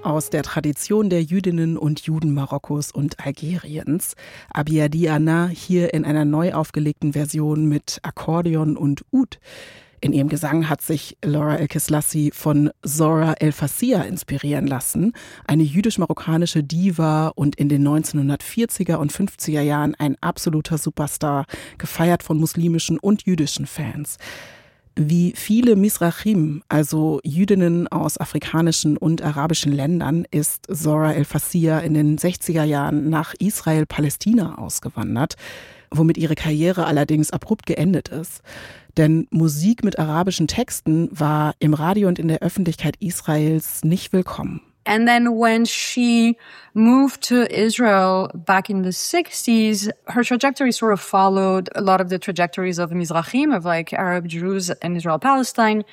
aus der Tradition der Jüdinnen und Juden Marokkos und Algeriens. Abiadi Ana hier in einer neu aufgelegten Version mit Akkordeon und Oud. In ihrem Gesang hat sich Laura El-Keslassi von Zora El-Fassia inspirieren lassen, eine jüdisch-marokkanische Diva und in den 1940er und 50er Jahren ein absoluter Superstar, gefeiert von muslimischen und jüdischen Fans. Wie viele Mizrachim, also Jüdinnen aus afrikanischen und arabischen Ländern, ist Zora El-Fassia in den 60er Jahren nach Israel-Palästina ausgewandert, womit ihre Karriere allerdings abrupt geendet ist. Denn Musik mit arabischen Texten war im Radio und in der Öffentlichkeit Israels nicht willkommen. And then when she moved to Israel back in the 60s, her trajectory sort of followed a lot of the trajectories of Mizrahim, of like Arab Jews in Israel-Palestine.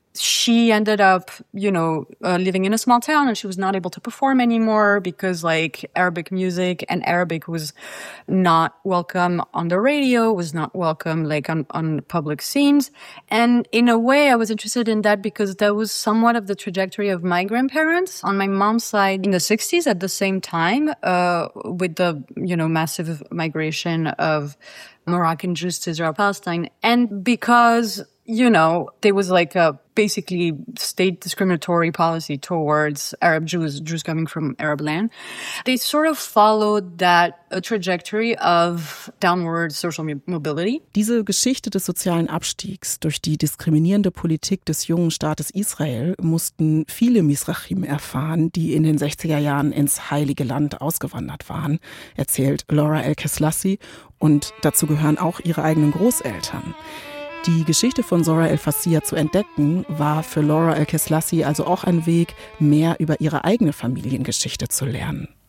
She ended up, living in a small town, and she was not able to perform anymore because like Arabic music and Arabic was not welcome on the radio, was not welcome like on public scenes. And in a way, I was interested in that because that was somewhat of the trajectory of my grandparents on my mom's side in the 60s at the same time, with the, massive migration of Moroccan Jews to Israel-Palestine. And because there was like a basically state discriminatory policy towards Arab Jews coming from Arab land. They sort of followed that trajectory of downward social mobility. Diese Geschichte des sozialen Abstiegs durch die diskriminierende Politik des jungen Staates Israel mussten viele Mizrachim erfahren, die in den 60er Jahren ins Heilige Land ausgewandert waren, erzählt Laura El-Keslassi, und dazu gehören auch ihre eigenen Großeltern. Die Geschichte von Zora El-Fassia zu entdecken, war für Laura El-Keslassi also auch ein Weg, mehr über ihre eigene Familiengeschichte zu lernen.